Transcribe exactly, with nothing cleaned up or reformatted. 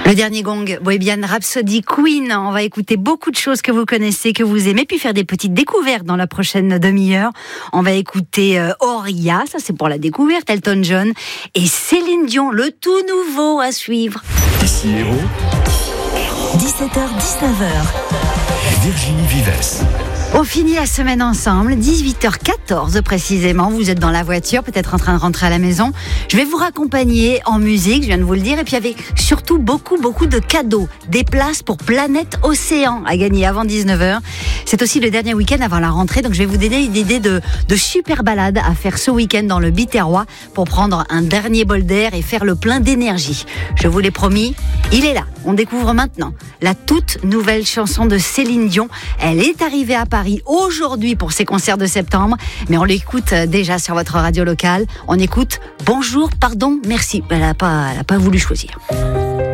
Le dernier gong, Bohemian Rhapsody, Queen. On va écouter beaucoup de choses que vous connaissez, que vous aimez, puis faire des petites découvertes dans la prochaine demi-heure. On va écouter euh, Oria, ça c'est pour la découverte, Elton John, et Céline Dion, le tout nouveau à suivre. Ici Héros, dix-sept heures dix-neuf heures. Virginie Vives. On finit la semaine ensemble, dix-huit heures quatorze précisément. Vous êtes dans la voiture, peut-être en train de rentrer à la maison. Je vais vous raccompagner en musique, je viens de vous le dire, et puis avec surtout beaucoup, beaucoup de cadeaux. Des places pour Planète Océan à gagner avant dix-neuf heures. C'est aussi le dernier week-end avant la rentrée, donc je vais vous donner une idée de, de super balade à faire ce week-end dans le Biterrois pour prendre un dernier bol d'air et faire le plein d'énergie. Je vous l'ai promis, il est là. On découvre maintenant la toute nouvelle chanson de Céline Dion. Elle est arrivée à Paris aujourd'hui pour ses concerts de septembre, mais on l'écoute déjà sur votre radio locale. On écoute Bonjour, pardon, merci. Elle n'a pas, elle a pas voulu choisir.